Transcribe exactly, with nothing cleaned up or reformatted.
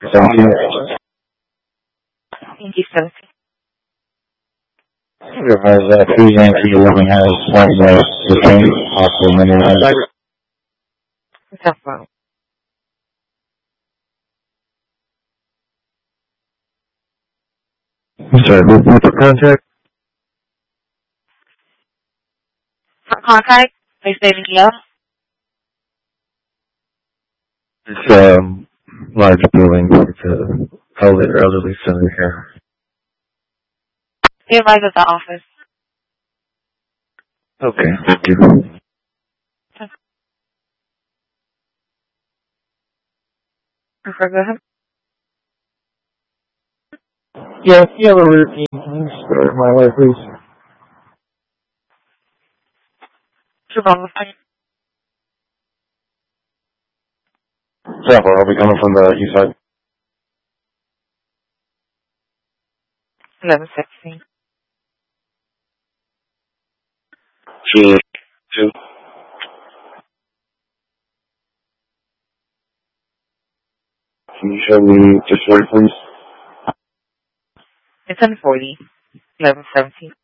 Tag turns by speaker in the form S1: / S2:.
S1: Thank you.
S2: Thank you, sir.
S1: Supervise that two Yankee eleven has one more retain possible minimum.
S2: What's up, bro?
S1: Sorry, who put the contact?
S2: For contact, please say Neil.
S1: It's um large building. It's a elderly, elderly center here.
S2: He arrived at the office.
S1: Okay, thank you.
S2: Prefer go ahead.
S1: Yeah, you have a routine. Start my life, please.
S2: What's wrong with me?
S1: Sample, I'll be coming from the east side.
S2: eleven sixteen.
S1: Sure. Two. Can you show me just right, please?
S2: It's ten forty. eleven seventeen.